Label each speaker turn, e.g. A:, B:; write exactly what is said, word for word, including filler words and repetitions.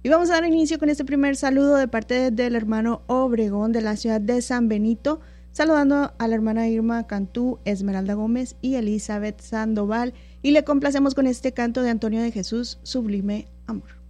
A: Y vamos a dar inicio con este primer saludo de parte del hermano Obregón de la ciudad de San Benito, saludando a la hermana Irma Cantú, Esmeralda Gómez y Elizabeth Sandoval, y le complacemos con este canto de Antonio de Jesús, Sublime Amor.